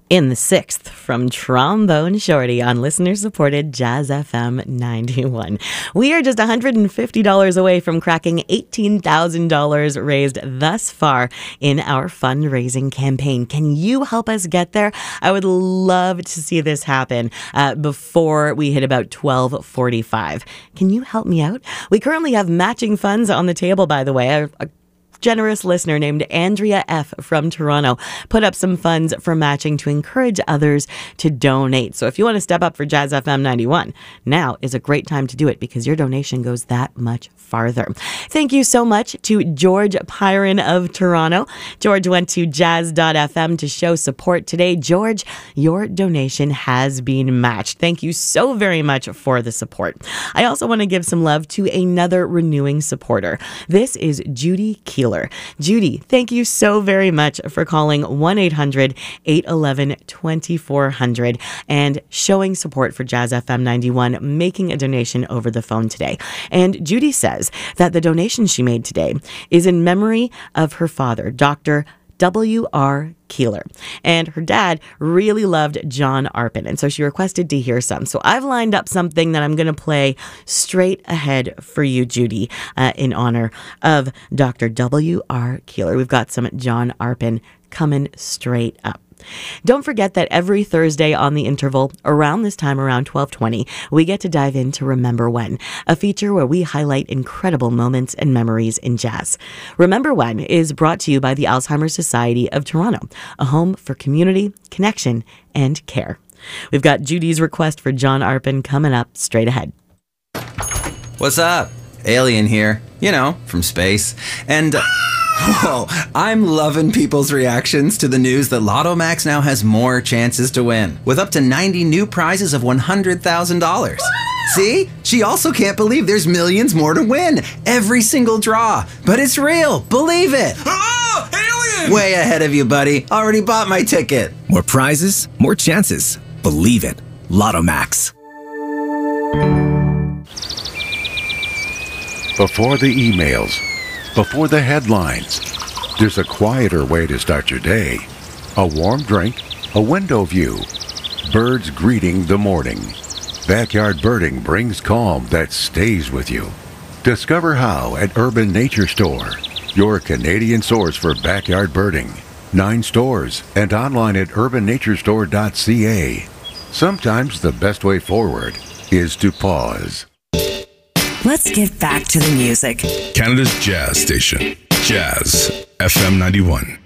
In the sixth, from Trombone Shorty on listener-supported Jazz FM 91. We are just $150 away from cracking $18,000 raised thus far in our fundraising campaign. Can you help us get there? I would love to see this happen before we hit about 12:45. Can you help me out? We currently have matching funds on the table, by the way. A generous listener named Andrea F. from Toronto put up some funds for matching to encourage others to donate. So if you want to step up for Jazz FM 91, now is a great time to do it because your donation goes that much farther. Thank you so much to George Pyron of Toronto. George went to jazz.fm to show support today. George, your donation has been matched. Thank you so very much for the support. I also want to give some love to another renewing supporter. This is Judy Keeler. Judy, thank you so very much for calling 1-800-811-2400 and showing support for Jazz FM 91, making a donation over the phone today. And Judy says that the donation she made today is in memory of her father, Dr. W.R. Keeler. And her dad really loved John Arpin, and so she requested to hear some. So I've lined up something that I'm going to play straight ahead for you, Judy, in honor of Dr. W.R. Keeler. We've got some John Arpin coming straight up. Don't forget that every Thursday on the interval, around this time, around 12:20, we get to dive into Remember When, a feature where we highlight incredible moments and memories in jazz. Remember When is brought to you by the Alzheimer's Society of Toronto, a home for community, connection, and care. We've got Judy's request for John Arpin coming up straight ahead. What's up? Alien here, from space. And whoa, I'm loving people's reactions to the news that Lotto Max now has more chances to win, with up to 90 new prizes of $100,000. See? She also can't believe there's millions more to win. Every single draw. But it's real. Believe it. Oh, alien! Way ahead of you, buddy. Already bought my ticket. More prizes, more chances. Believe it. Lotto Max. Before the emails, before the headlines, there's a quieter way to start your day. A warm drink, a window view, birds greeting the morning. Backyard birding brings calm that stays with you. Discover how at Urban Nature Store, your Canadian source for backyard birding. 9 stores and online at urbannaturestore.ca. Sometimes the best way forward is to pause. Let's get back to the music. Canada's Jazz Station, Jazz FM 91.